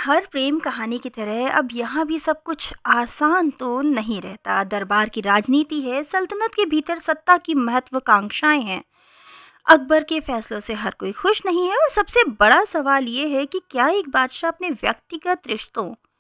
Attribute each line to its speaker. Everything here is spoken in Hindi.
Speaker 1: हर प्रेम कहानी की तरह अब यहाँ भी सब कुछ आसान तो नहीं रहता। दरबार की राजनीति है, सल्तनत के भीतर सत्ता की महत्वाकांक्षाएं हैं। अकबर के फैसलों से हर कोई खुश नहीं है और सबसे बड़ा सवाल ये है कि क्या एक बादशाह अपने व्यक्तिगत रिश्तों